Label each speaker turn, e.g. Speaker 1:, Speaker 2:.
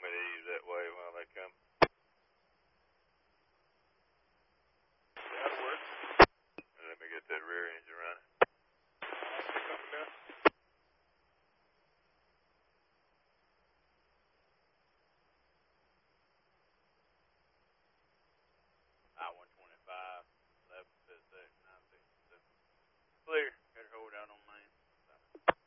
Speaker 1: me to ease that way while they come.
Speaker 2: That'll work.
Speaker 1: Let me get that rear engine running.
Speaker 2: Coming down.
Speaker 1: I-125, 1156, 967. Clear.